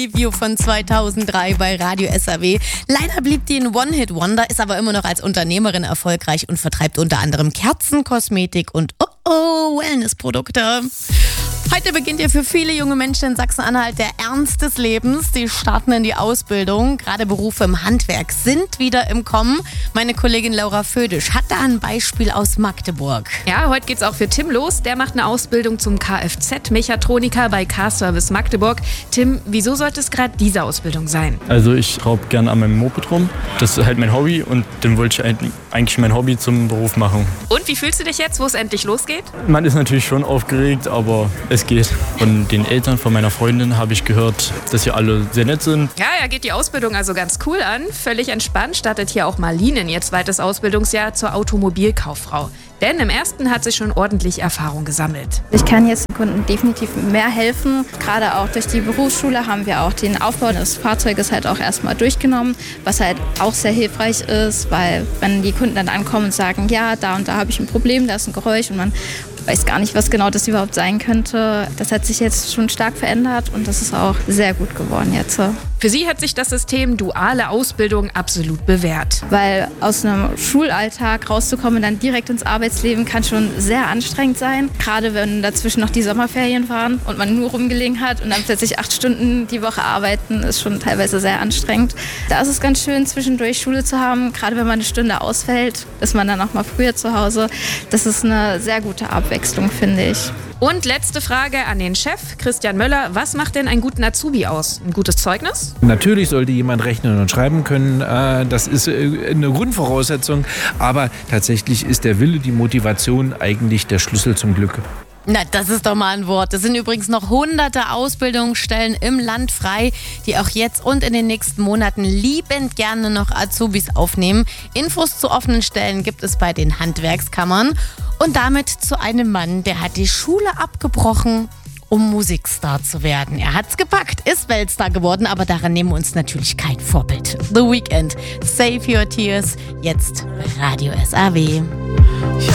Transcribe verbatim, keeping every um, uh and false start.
Leave You von zweitausenddrei bei Radio S A W. Leider blieb die ein One-Hit-Wonder, ist aber immer noch als Unternehmerin erfolgreich und vertreibt unter anderem Kerzen, Kosmetik und oh oh, Wellnessprodukte. Heute beginnt ja für viele junge Menschen in Sachsen-Anhalt der Ernst des Lebens. Die starten in die Ausbildung. Gerade Berufe im Handwerk sind wieder im Kommen. Meine Kollegin Laura Födisch hat da ein Beispiel aus Magdeburg. Ja, heute geht's auch für Tim los. Der macht eine Ausbildung zum Kfz-Mechatroniker bei Car-Service Magdeburg. Tim, wieso sollte es gerade diese Ausbildung sein? Also ich schraube gerne an meinem Moped rum. Das ist halt mein Hobby und dann wollte ich eigentlich mein Hobby zum Beruf machen. Und wie fühlst du dich jetzt, wo es endlich losgeht? Man ist natürlich schon aufgeregt, aber es geht. Von den Eltern von meiner Freundin habe ich gehört, dass sie alle sehr nett sind. Ja, ja, geht die Ausbildung also ganz cool an. Völlig entspannt startet hier auch Marlene in ihr zweites Ausbildungsjahr zur Automobilkauffrau. Denn im ersten hat sie schon ordentlich Erfahrung gesammelt. Ich kann jetzt den Kunden definitiv mehr helfen. Gerade auch durch die Berufsschule haben wir auch den Aufbau des Fahrzeuges halt auch erstmal durchgenommen, was halt auch sehr hilfreich ist, weil wenn die Kunden dann ankommen und sagen, ja, da und da habe ich ein Problem, da ist ein Geräusch und man weiß gar nicht, was genau das überhaupt sein könnte. Das hat sich jetzt schon stark verändert und das ist auch sehr gut geworden jetzt. Für sie hat sich das System duale Ausbildung absolut bewährt. Weil aus einem Schulalltag rauszukommen und dann direkt ins Arbeitsleben kann schon sehr anstrengend sein. Gerade wenn dazwischen noch die Sommerferien waren und man nur rumgelegen hat und dann plötzlich acht Stunden die Woche arbeiten, ist schon teilweise sehr anstrengend. Da ist es ganz schön, zwischendurch Schule zu haben. Gerade wenn man eine Stunde ausfällt, ist man dann auch mal früher zu Hause. Das ist eine sehr gute Abwechslung, finde ich. Und letzte Frage an den Chef, Christian Möller. Was macht denn einen guten Azubi aus? Ein gutes Zeugnis? Natürlich sollte jemand rechnen und schreiben können. Das ist eine Grundvoraussetzung. Aber tatsächlich ist der Wille, die Motivation eigentlich der Schlüssel zum Glück. Na, das ist doch mal ein Wort. Es sind übrigens noch hunderte Ausbildungsstellen im Land frei, die auch jetzt und in den nächsten Monaten liebend gerne noch Azubis aufnehmen. Infos zu offenen Stellen gibt es bei den Handwerkskammern. Und damit zu einem Mann, der hat die Schule abgebrochen, um Musikstar zu werden. Er hat's gepackt, ist Weltstar geworden, aber daran nehmen wir uns natürlich kein Vorbild. The Weeknd, Save Your Tears, jetzt bei Radio S A W.